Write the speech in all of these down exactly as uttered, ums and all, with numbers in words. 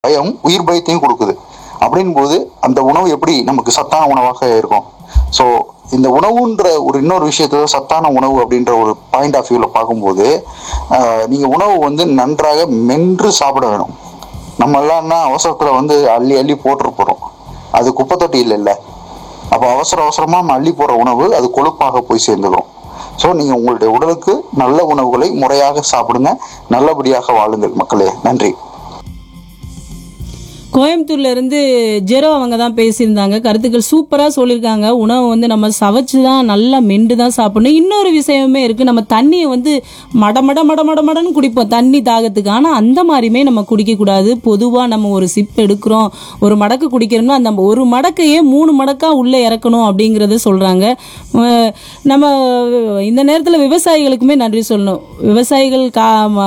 பயம் உயிர் பயத்தையும் கொடுக்குது. அப்படின் போது அந்த உணவு எப்படி நமக்கு சத்தான உணவாக இருக்கும்? ஸோ இந்த உணவுன்ற ஒரு இன்னொரு விஷயத்த சத்தான உணவு அப்படின்ற ஒரு பாயிண்ட் ஆஃப் வியூல பார்க்கும்போது நீங்க உணவு வந்து நன்றாக மென்று சாப்பிட வேணும். நம்ம எல்லாம்னா அவசரத்துல வந்து அள்ளி அள்ளி போட்டு போறோம். அது குப்பை தொட்டி இல்லை இல்லை. அப்போ அவசர அவசரமா நம்ம அள்ளி போற உணவு அது கொழுப்பாக போய் சேர்ந்துடும். ஸோ நீங்க உங்களுடைய உடலுக்கு நல்ல உணவுகளை முறையாக சாப்பிடுங்க. நல்லபடியாக வாழுங்கள் மக்களே. நன்றி. கோயம்புத்தூர்ல இருந்து ஜெரோ அவங்க தான் பேசியிருந்தாங்க. கருத்துக்கள் சூப்பரா சொல்லியிருக்காங்க. உணவு வந்து நம்ம சவைச்சு தான் நல்லா மென்று தான் சாப்பிடணும். இன்னொரு விஷயமே இருக்கு, நம்ம தண்ணியை வந்து மடமட மடமட மடன்னு குடிப்போம் தண்ணி தாகத்துக்கு. ஆனால் அந்த மாதிரியுமே நம்ம குடிக்கக்கூடாது. பொதுவாக நம்ம ஒரு சிப் எடுக்கிறோம், ஒரு மடக்கு குடிக்கிறோம்னா அந்த ஒரு மடக்கையே மூணு மடக்கா உள்ளே இறக்கணும் அப்படிங்கிறத சொல்றாங்க. நம்ம இந்த நேரத்தில் விவசாயிகளுக்குமே நன்றி சொல்லணும். விவசாயிகள் கா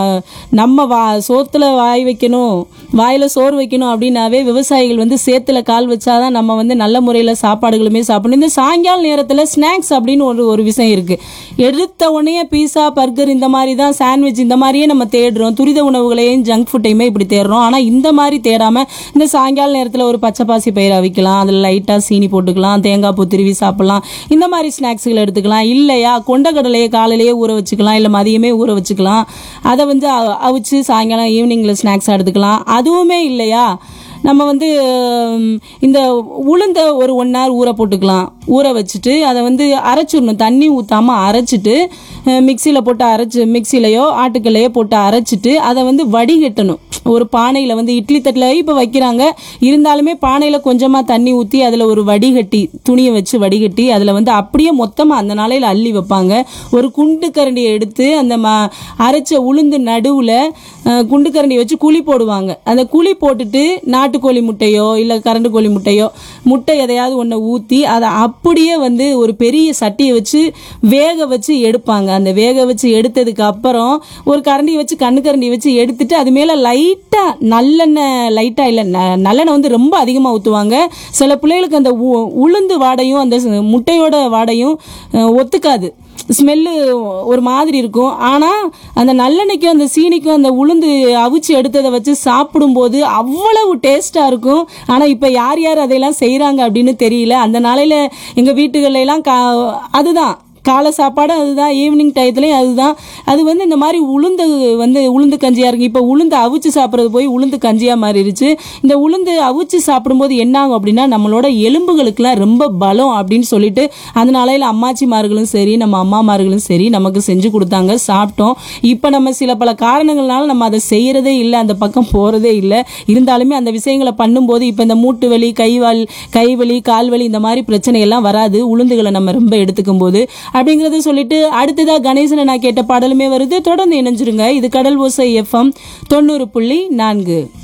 நம்ம வா சோத்துல வாய் வைக்கணும், வாயில சோறு வைக்கணும் அப்படின்னாவே விவசாயிகள் வந்து சேத்துல கால் வச்சாதான் நம்ம வந்து நல்ல முறையில் சாப்பாடுகளுமே சாப்பிடணும். இந்த சாயங்கால நேரத்தில் ஸ்நாக்ஸ் அப்படின்னு ஒரு ஒரு விஷயம் இருக்கு. எடுத்த உடனே பீஸா பர்கர் இந்த மாதிரி தான், சாண்ட்விச் இந்த மாதிரியே நம்ம தேடுறோம். துரித உணவுகளையும் ஜங்க் ஃபுட்டையுமே இப்படி தேடுறோம். ஆனால் இந்த மாதிரி தேடாம இந்த சாயங்கால நேரத்தில் ஒரு பச்சை பாசி பயிரை அவிக்கலாம், அதில் லைட்டாக சீனி போட்டுக்கலாம், தேங்காய் பூ திருவி சாப்பிடலாம், இந்த மாதிரி ஸ்நாக்ஸ்களை எடுத்துக்கலாம். இல்லையா கொண்டக்கடலையை காலையிலேயே ஊற வச்சுக்கலாம், இல்லை மதியமே ஊற வச்சுக்கலாம். அதை வந்து அவிச்சு சாயங்காலம் ஈவினிங்கில் ஸ்நாக்ஸாக எடுத்துக்கலாம். அதுவுமே இல்லையா நம்ம வந்து இந்த உளுந்த ஒரு ஒன் ஹவர் ஊற போட்டுக்கலாம். ஊற வச்சுட்டு அதை வந்து அரைச்சிடணும், தண்ணி ஊற்றாமல் அரைச்சிட்டு மிக்சியில் போட்டு அரைச்சி மிக்சிலையோ ஆட்டுக்கல்லையோ போட்டு அரைச்சிட்டு அதை வந்து வடிகட்டணும். ஒரு பானையில் வந்து இட்லி தட்டில் இப்போ வைக்கிறாங்க, இருந்தாலுமே பானையில் கொஞ்சமாக தண்ணி ஊற்றி அதில் ஒரு வடிகட்டி துணியை வச்சு வடிகட்டி அதில் வந்து அப்படியே மொத்தமாக அந்த நாளையில் அள்ளி வைப்பாங்க. ஒரு குண்டு கரண்டியை எடுத்து அந்த ம அரைச்ச உளுந்து நடுவில் குண்டு கரண்டி வச்சு குழி போடுவாங்க. அந்த குழி போட்டுட்டு நாட்டுக்கோழி முட்டையோ இல்லை கரண்டு கோழி முட்டையோ முட்டை எதையாவது ஒன்று ஊற்றி அதை அப்படியே வந்து ஒரு பெரிய சட்டியை வச்சு வேக வச்சு எடுப்பாங்க. அந்த வேக வச்சு எடுத்ததுக்கு அப்புறம் ஒரு கரண்டி வச்சு கண்ணு கரண்டி வச்சு எடுத்துட்டு அது மேலே லைட்டாக நல்லெண்ணெய், லைட்டாக இல்லை நல்லெண்ணெய் வந்து ரொம்ப அதிகமாக ஊற்றுவாங்க. சில பிள்ளைகளுக்கு அந்த உளுந்து வாடையும் அந்த முட்டையோட வாடையும் ஒத்துக்காது, ஸ்மெல்லு ஒரு மாதிரி இருக்கும். ஆனால் அந்த நல்லெண்ணெய்க்கும் அந்த சீனிக்கும் அந்த உளுந்து அவிச்சு எடுத்ததை வச்சு சாப்பிடும்போது அவ்வளவு டேஸ்ட்டாக இருக்கும். ஆனால் இப்போ யார் யார் அதையெல்லாம் செய்கிறாங்க அப்படின்னு தெரியல. அந்த நாளையில் எங்கள் வீட்டுகள்லாம் கா அதுதான் காலை சாப்பாடு, அதுதான் ஈவினிங் டயத்துலையும் அதுதான். அது வந்து இந்த மாதிரி உளுந்து வந்து உளுந்து கஞ்சியாக இருக்குது. இப்போ உளுந்து அவிச்சு சாப்பிட்றது போய் உளுந்து கஞ்சியாக மாறிடுச்சு. இந்த உளுந்து அவிச்சு சாப்பிடும்போது என்ன ஆகும் அப்படின்னா நம்மளோட எலும்புகளுக்கெல்லாம் ரொம்ப பலம் அப்படின்னு சொல்லிட்டு அந்த நாளையில் அம்மாச்சிமார்களும் சரி நம்ம அம்மாமார்களும் சரி நமக்கு செஞ்சு கொடுத்தாங்க, சாப்பிட்டோம். இப்போ நம்ம சில பல காரணங்கள்னால நம்ம அதை செய்கிறதே இல்லை, அந்த பக்கம் போகிறதே இல்லை. இருந்தாலுமே அந்த விஷயங்களை பண்ணும்போது இப்போ இந்த மூட்டு வலி, கைவால் கைவலி, கால்வலி இந்த மாதிரி பிரச்சனைகள்லாம் வராது உளுந்துகளை நம்ம ரொம்ப எடுத்துக்கும் போது அப்படிங்கறத சொல்லிட்டு அடுத்ததா கணேசனை நான் கேட்ட பாடலுமே வருது. தொடர்ந்து இணைஞ்சிருங்க. இது கடல் ஓசை எஃப்எம் தொண்ணூறு புள்ளி நான்கு.